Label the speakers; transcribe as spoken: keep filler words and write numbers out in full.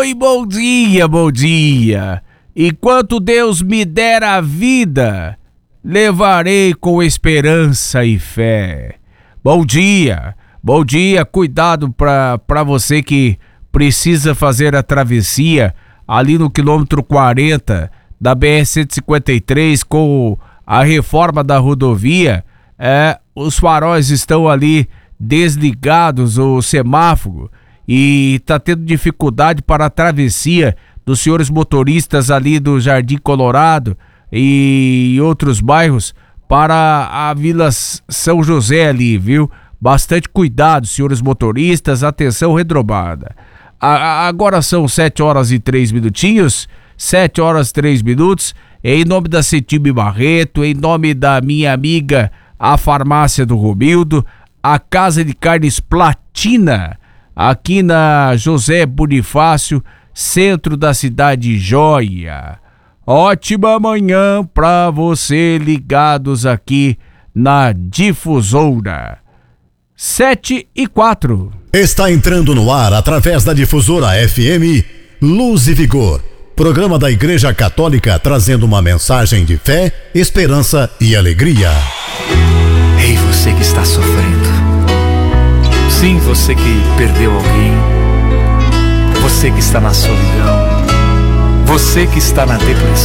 Speaker 1: Oi, bom dia, bom dia. Enquanto Deus me der a vida, levarei com esperança e fé. Bom dia, bom dia, cuidado pra, pra você que precisa fazer a travessia ali no quilômetro quarenta da B R cento e cinquenta e três com a reforma da rodovia. É, os faróis estão ali desligados, o semáforo, e tá tendo dificuldade para a travessia dos senhores motoristas ali do Jardim Colorado e outros bairros para a Vila São José ali, viu? Bastante cuidado, senhores motoristas, atenção redobrada. A, agora são sete horas e três minutinhos, sete horas e três minutos, em nome da Cetime Barreto, em nome da minha amiga, a farmácia do Romildo, a Casa de Carnes Platina, aqui na José Bonifácio, centro da cidade Joia. Ótima manhã pra você ligados aqui na Difusora. Sete e quatro.
Speaker 2: Está entrando no ar através da Difusora F M Luz e Vigor, programa da Igreja Católica trazendo uma mensagem de fé, esperança e alegria.
Speaker 3: Ei, você que está sofrendo. Sim, você que perdeu alguém. Você que está na solidão. Você que está na depressão.